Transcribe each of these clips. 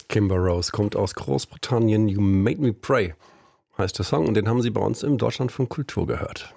Kimber Rose kommt aus Großbritannien. You Made Me Pray heißt der Song und den haben Sie bei uns im Deutschlandfunk Kultur gehört.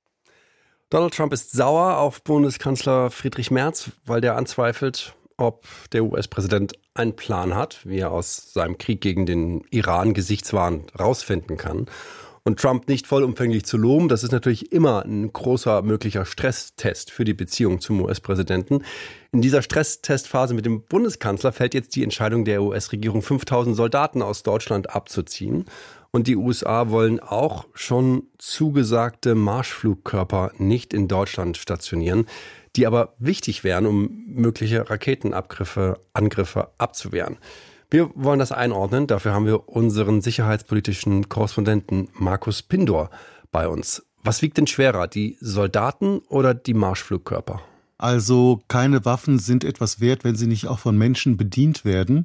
Donald Trump ist sauer auf Bundeskanzler Friedrich Merz, weil der anzweifelt, ob der US-Präsident einen Plan hat, wie er aus seinem Krieg gegen den Iran gesichtswahrend rausfinden kann. Und Trump nicht vollumfänglich zu loben, das ist natürlich immer ein großer möglicher Stresstest für die Beziehung zum US-Präsidenten. In dieser Stresstestphase mit dem Bundeskanzler fällt jetzt die Entscheidung der US-Regierung, 5000 Soldaten aus Deutschland abzuziehen. Und die USA wollen auch schon zugesagte Marschflugkörper nicht in Deutschland stationieren, die aber wichtig wären, um mögliche Raketenangriffe abzuwehren. Wir wollen das einordnen. Dafür haben wir unseren sicherheitspolitischen Korrespondenten Markus Pindor bei uns. Was wiegt denn schwerer, die Soldaten oder die Marschflugkörper? Also keine Waffen sind etwas wert, wenn sie nicht auch von Menschen bedient werden.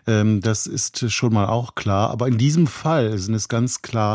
Das ist schon mal auch klar. Aber in diesem Fall sind es ganz klar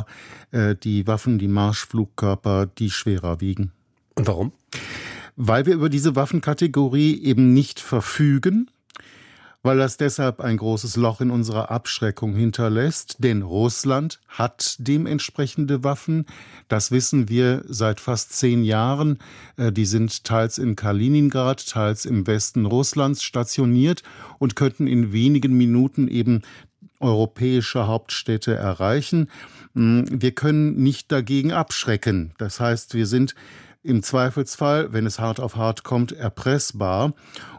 die Waffen, die Marschflugkörper, die schwerer wiegen. Und warum? Weil wir über diese Waffenkategorie eben nicht verfügen, weil das deshalb ein großes Loch in unserer Abschreckung hinterlässt. Denn Russland hat dementsprechende Waffen. Das wissen wir seit fast 10 Jahren. Die sind teils in Kaliningrad, teils im Westen Russlands stationiert und könnten in wenigen Minuten eben europäische Hauptstädte erreichen. Wir können nicht dagegen abschrecken. Das heißt, wir sind im Zweifelsfall, wenn es hart auf hart kommt, erpressbar.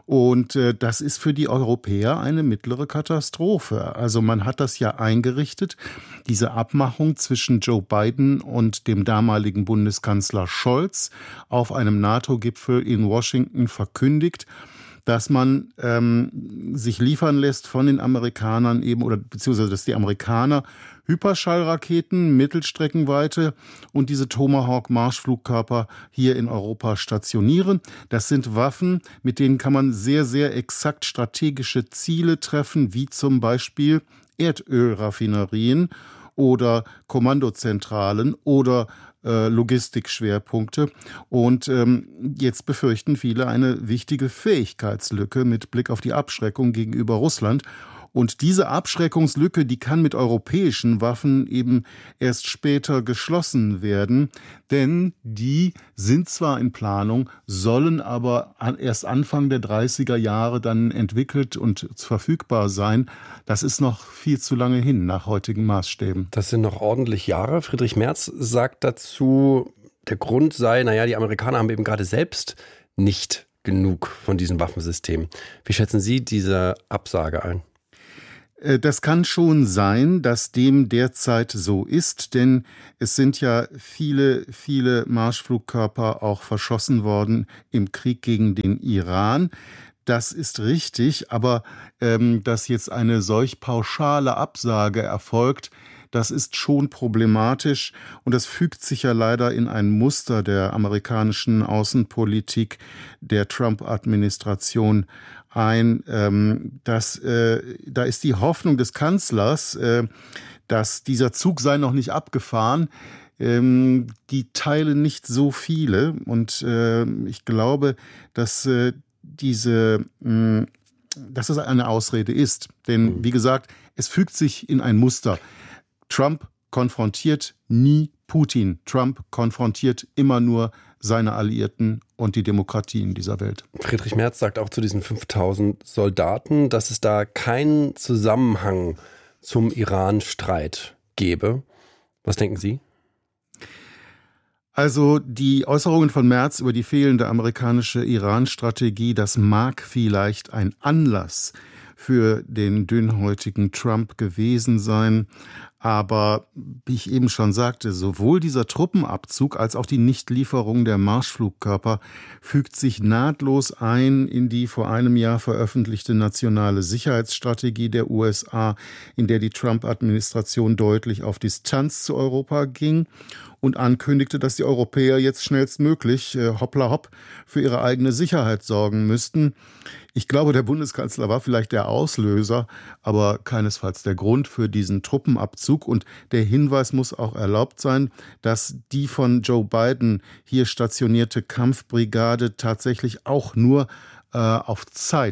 Und das ist für die Europäer eine mittlere Katastrophe. Also man hat das ja eingerichtet, diese Abmachung zwischen Joe Biden und dem damaligen Bundeskanzler Scholz auf einem NATO-Gipfel in Washington verkündigt, dass man sich liefern lässt von den Amerikanern eben, oder beziehungsweise dass die Amerikaner Hyperschallraketen, Mittelstreckenweite und diese Tomahawk-Marschflugkörper hier in Europa stationieren. Das sind Waffen, mit denen kann man sehr, sehr exakt strategische Ziele treffen, wie zum Beispiel Erdölraffinerien oder Kommandozentralen oder Logistikschwerpunkte. Und jetzt befürchten viele eine wichtige Fähigkeitslücke mit Blick auf die Abschreckung gegenüber Russland. Und diese Abschreckungslücke, die kann mit europäischen Waffen eben erst später geschlossen werden, denn die sind zwar in Planung, sollen aber erst Anfang der 30er Jahre dann entwickelt und verfügbar sein. Das ist noch viel zu lange hin nach heutigen Maßstäben. Das sind noch ordentlich Jahre. Friedrich Merz sagt dazu, der Grund sei, die Amerikaner haben eben gerade selbst nicht genug von diesem Waffensystem. Wie schätzen Sie diese Absage ein? Das kann schon sein, dass dem derzeit so ist, denn es sind ja viele, viele Marschflugkörper auch verschossen worden im Krieg gegen den Iran. Das ist richtig, aber dass jetzt eine solch pauschale Absage erfolgt, das ist schon problematisch und das fügt sich ja leider in ein Muster der amerikanischen Außenpolitik der Trump-Administration ein. Da ist die Hoffnung des Kanzlers, dass dieser Zug sei noch nicht abgefahren. Die teilen nicht so viele und ich glaube, dass dass es eine Ausrede ist. Denn wie gesagt, es fügt sich in ein Muster. Trump konfrontiert nie Putin. Trump konfrontiert immer nur seine Alliierten und die Demokratien dieser Welt. Friedrich Merz sagt auch zu diesen 5000 Soldaten, dass es da keinen Zusammenhang zum Iran-Streit gäbe. Was denken Sie? Also die Äußerungen von Merz über die fehlende amerikanische Iran-Strategie, das mag vielleicht ein Anlass für den dünnhäutigen Trump gewesen sein. Aber wie ich eben schon sagte, sowohl dieser Truppenabzug als auch die Nichtlieferung der Marschflugkörper fügt sich nahtlos ein in die vor einem Jahr veröffentlichte nationale Sicherheitsstrategie der USA, in der die Trump-Administration deutlich auf Distanz zu Europa ging und ankündigte, dass die Europäer jetzt schnellstmöglich hoppla hopp für ihre eigene Sicherheit sorgen müssten. Ich glaube, der Bundeskanzler war vielleicht der Auslöser, aber keinesfalls der Grund für diesen Truppenabzug. Und der Hinweis muss auch erlaubt sein, dass die von Joe Biden hier stationierte Kampfbrigade tatsächlich auch nur auf Zeit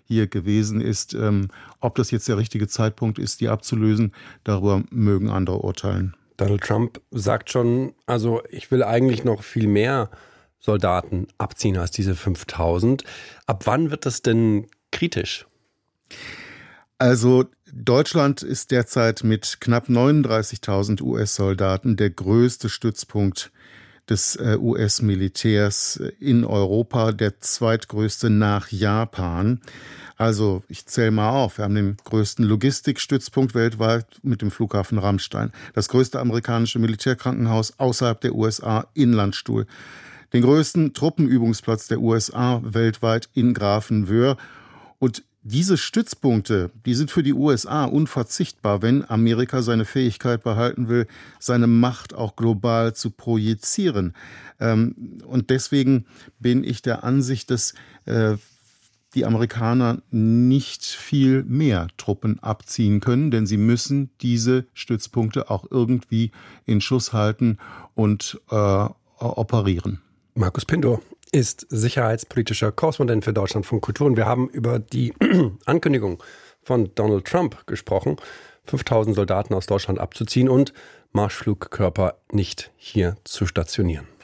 hier gewesen ist. Ob das jetzt der richtige Zeitpunkt ist, die abzulösen, darüber mögen andere urteilen. Donald Trump sagt schon, also ich will eigentlich noch viel mehr Soldaten abziehen als diese 5.000. Ab wann wird das denn kritisch? Also Deutschland ist derzeit mit knapp 39.000 US-Soldaten der größte Stützpunkt des US-Militärs in Europa, der zweitgrößte nach Japan. Also ich zähle mal auf, wir haben den größten Logistikstützpunkt weltweit mit dem Flughafen Ramstein, das größte amerikanische Militärkrankenhaus außerhalb der USA in Landstuhl, den größten Truppenübungsplatz der USA weltweit in Grafenwöhr. Und diese Stützpunkte, die sind für die USA unverzichtbar, wenn Amerika seine Fähigkeit behalten will, seine Macht auch global zu projizieren. Und deswegen bin ich der Ansicht, dass die Amerikaner nicht viel mehr Truppen abziehen können, denn sie müssen diese Stützpunkte auch irgendwie in Schuss halten und operieren. Markus Pinto ist sicherheitspolitischer Korrespondent für Deutschlandfunk Kultur und wir haben über die Ankündigung von Donald Trump gesprochen, 5.000 Soldaten aus Deutschland abzuziehen und Marschflugkörper nicht hier zu stationieren.